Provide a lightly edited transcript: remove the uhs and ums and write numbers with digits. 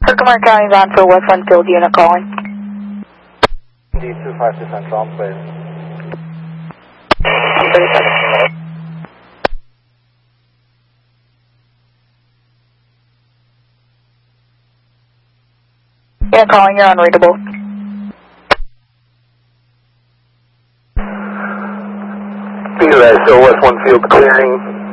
Herkimer County's on for West Winfield unit calling. D252 Central, please. 37. Yeah, calling, you're unreadable. BUSO West Winfield clearing.